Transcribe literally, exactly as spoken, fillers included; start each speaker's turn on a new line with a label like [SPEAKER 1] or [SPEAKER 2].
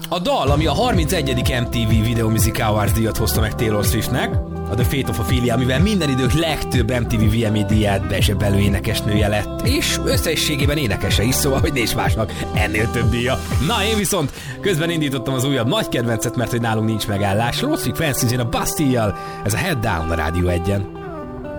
[SPEAKER 1] A dal, ami a harmincegyedik em té vé Video Music Awards díjat hozta meg Taylor Swiftnek, a The Fate of Ophelia, amivel minden idők legtöbb em té vé vé em á díját bezsebelő énekesnője lett, és összességében énekese is, szóval, hogy nincs másnak ennél több díja. Na, én viszont közben indítottam az újabb nagy kedvencet, mert hogy nálunk nincs megállás. Roderick Francis a Bastille-jal, ez a Head Down a Rádió egyen.